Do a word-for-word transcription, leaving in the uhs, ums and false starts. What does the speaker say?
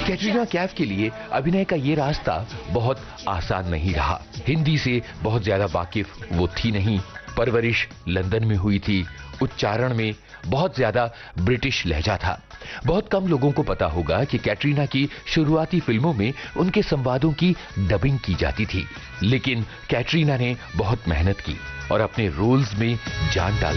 कैटरीना कैफ के लिए अभिनय का ये रास्ता बहुत आसान नहीं रहा। हिंदी से बहुत ज्यादा वाकिफ वो थी नहीं, परवरिश लंदन में हुई थी, उच्चारण में बहुत ज्यादा ब्रिटिश लहजा था। बहुत कम लोगों को पता होगा कि कैटरीना की शुरुआती फिल्मों में उनके संवादों की डबिंग की जाती थी, लेकिन कैटरीना ने बहुत मेहनत की और अपने रोल्स में जान डाल